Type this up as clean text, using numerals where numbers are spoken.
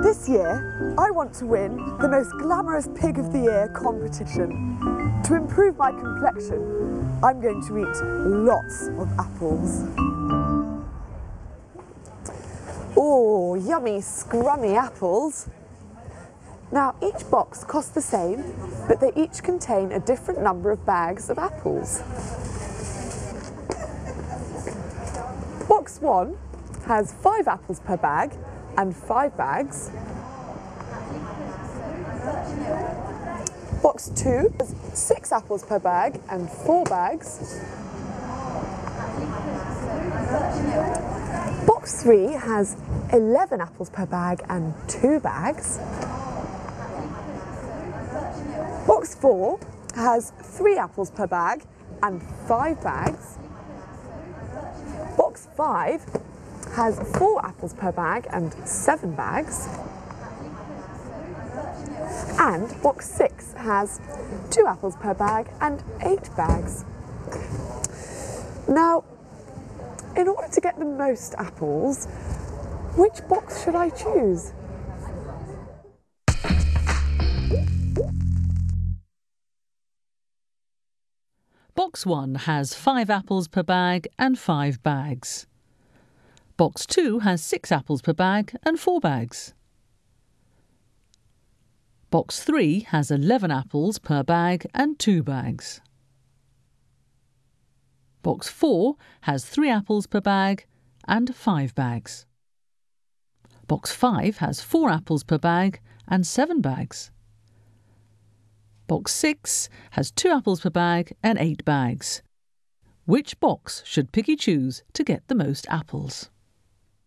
This year, I want to win the most glamorous Pig of the Year competition. To improve my complexion, I'm going to eat lots of apples. Oh, yummy, scrummy apples. Now, each box costs the same, but they each contain a different number of bags of apples. Box 1 has 5 apples per bag and 5 bags. Box 2 has 6 apples per bag and 4 bags. Box 3 has 11 apples per bag and 2 bags. Box 4 has 3 apples per bag and 5 bags. Box 5 has 4 apples per bag and 7 bags. And box 6 has 2 apples per bag and 8 bags. Now, in order to get the most apples, which box should I choose? Box 1 has 5 apples per bag and 5 bags. Box 2 has 6 apples per bag and 4 bags. Box 3 has 11 apples per bag and 2 bags. Box 4 has 3 apples per bag and 5 bags. Box 5 has 4 apples per bag and 7 bags. Box 6 has 2 apples per bag and 8 bags. Which box should Piggy choose to get the most apples?